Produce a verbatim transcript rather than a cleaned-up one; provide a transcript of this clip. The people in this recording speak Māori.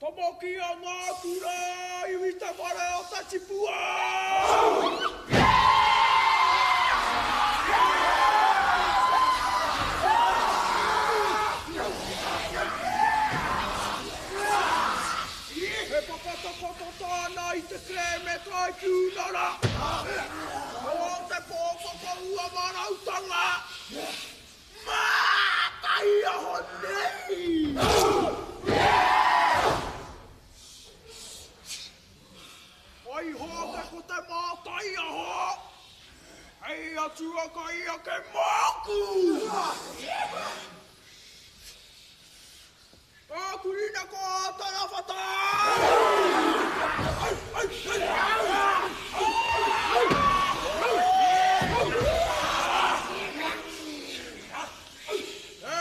Whamakia ngā kura, iwi ta ware o Tatipua! He papatapata tāna i te kreme tai kūnara! O te pōpapa ua marautanga! Mātai aho nei! Ai hōte ko te mātai aho! Hei atua ka ia ke māku!